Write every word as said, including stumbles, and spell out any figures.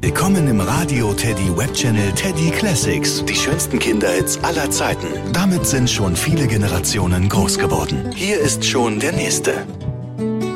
Willkommen im Radio Teddy Webchannel Teddy Classics. Die schönsten Kinderhits aller Zeiten. Damit sind schon viele Generationen groß geworden. Hier ist schon der nächste.